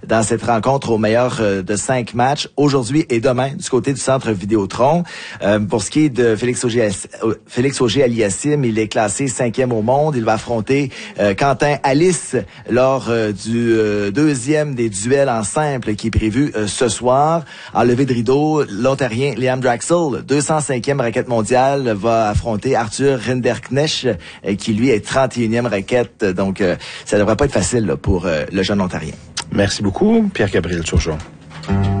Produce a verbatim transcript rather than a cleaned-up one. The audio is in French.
dans cette rencontre au meilleur euh, de cinq matchs, aujourd'hui et demain, du côté du centre Vidéotron. Euh, pour ce qui est de Félix Auger, Félix Auger-Aliassime, il est classé cinquième au monde. Il va affronter euh, Quentin Alice lors euh, du euh, deuxième des duels en simple qui est prévu euh, ce soir. En levée de rideau, l'Ontarien Liam Draxl, deux cent cinquième raquette mondiale, va affronter Arthur Rinderknecht, euh, qui lui est trente et unième raquette. Donc, euh, ça devrait pas être facile là, pour euh, le jeune Ontarien. Merci beaucoup, Pierre-Gabriel Turgeon.